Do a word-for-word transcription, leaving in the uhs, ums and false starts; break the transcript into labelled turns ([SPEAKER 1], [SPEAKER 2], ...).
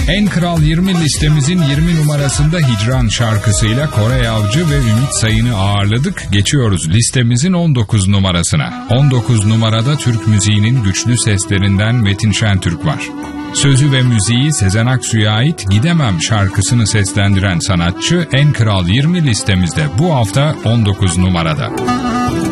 [SPEAKER 1] En Kral yirmi listemizin yirmi numarasında Hicran şarkısıyla Kore Avcı ve Ümit Sayın'ı ağırladık. Geçiyoruz listemizin on dokuz numarasına. on dokuz numarada Türk müziğinin güçlü seslerinden Metin Şentürk var. Sözü ve müziği Sezen Aksu'ya ait Gidemem şarkısını seslendiren sanatçı En Kral yirmi listemizde bu hafta on dokuz numarada.